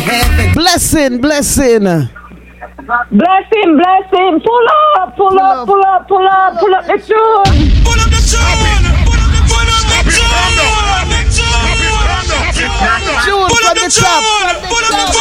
Blessing. Blessing. Pull up the tune. Pull up the tune. June from the top.